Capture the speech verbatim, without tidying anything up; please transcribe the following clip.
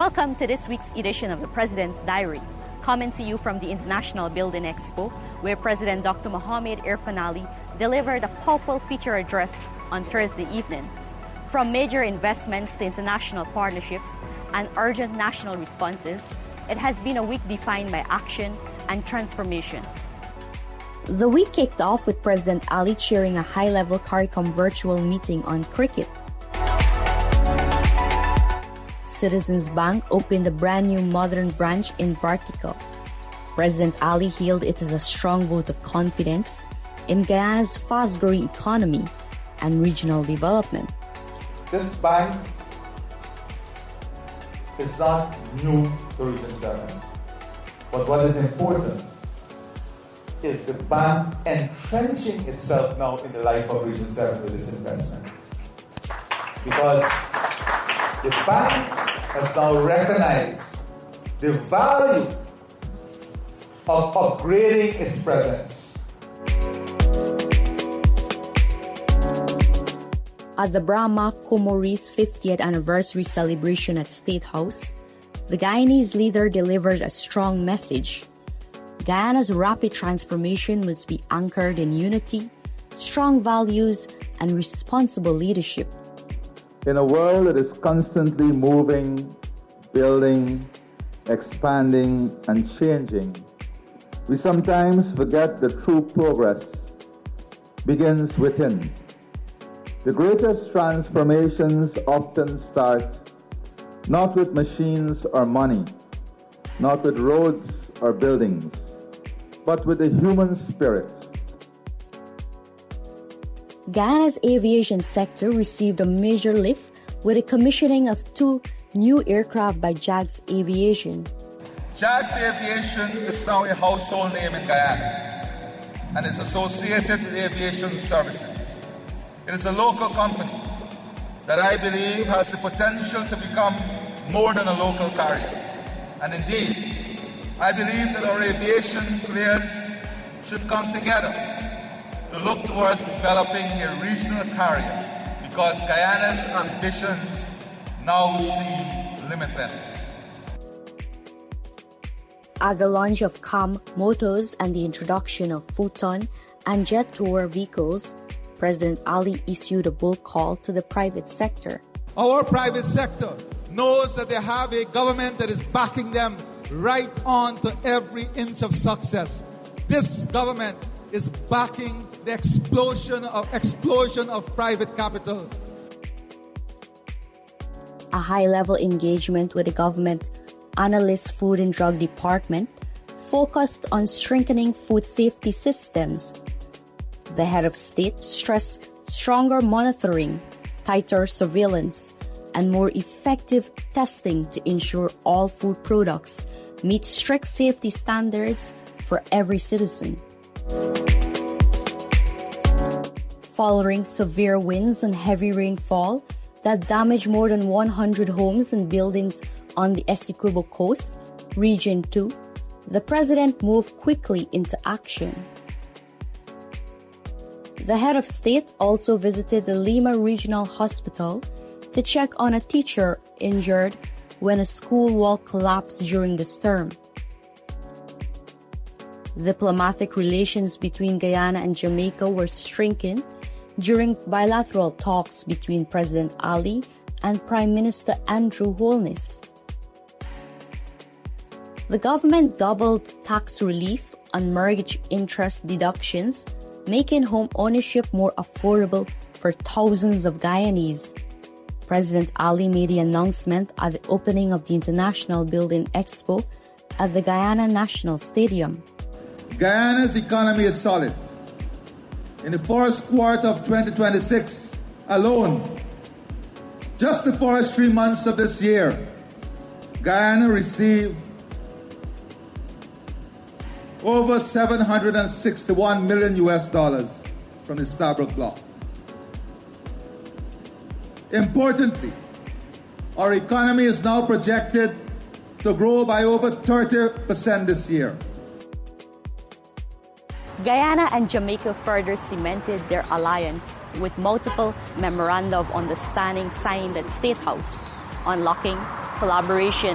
Welcome to this week's edition of the President's Diary, coming to you from the International Building Expo, where President Doctor Mohamed Irfaan Ali delivered a powerful feature address on Thursday evening. From major investments to international partnerships and urgent national responses, it has been a week defined by action and transformation. The week kicked off with President Ali chairing a high-level CARICOM virtual meeting on cricket. Citizens Bank opened a brand new modern branch in Bartica. President Ali hailed it as a strong vote of confidence in Guyana's fast-growing economy and regional development. This bank is not new to Region seven, but what is important is the bank entrenching itself now in the life of Region seven with this investment. Because the bank has now recognized the value of upgrading its presence. At the Brahma Comori's fiftieth anniversary celebration at State House, the Guyanese leader delivered a strong message. Guyana's rapid transformation must be anchored in unity, strong values, and responsible leadership. In a world that is constantly moving, building, expanding, and changing, we sometimes forget that true progress begins within. The greatest transformations often start not with machines or money, not with roads or buildings, but with the human spirit. Guyana's aviation sector received a major lift with the commissioning of two new aircraft by Jags Aviation. Jags Aviation is now a household name in Guyana and is associated with aviation services. It is a local company that I believe has the potential to become more than a local carrier. And indeed, I believe that our aviation players should come together to look towards developing a regional carrier, because Guyana's ambitions now seem limitless. At the launch of C A M Motors and the introduction of Futon and Jet Tour vehicles, President Ali issued a bold call to the private sector. Our private sector knows that they have a government that is backing them right on to every inch of success. This government is backing the explosion of explosion of private capital. A high-level engagement with the government Analyst Food and Drug Department focused on strengthening food safety systems. The head of state stressed stronger monitoring, tighter surveillance, and more effective testing to ensure all food products meet strict safety standards for every citizen. Following severe winds and heavy rainfall that damaged more than one hundred homes and buildings on the Essequibo coast, Region two, the president moved quickly into action. The head of state also visited the Lima Regional Hospital to check on a teacher injured when a school wall collapsed during the storm. Diplomatic relations between Guyana and Jamaica were strengthened during bilateral talks between President Ali and Prime Minister Andrew Holness. The government doubled tax relief on mortgage interest deductions, making home ownership more affordable for thousands of Guyanese. President Ali made the announcement at the opening of the International Building Expo at the Guyana National Stadium. Guyana's economy is solid. In the first quarter of twenty twenty-six alone, just the first three months of this year, Guyana received over seven hundred sixty-one million U S dollars from the Stabroek Bloc. Importantly, our economy is now projected to grow by over thirty percent this year. Guyana and Jamaica further cemented their alliance with multiple memoranda of understanding signed at State House, unlocking collaboration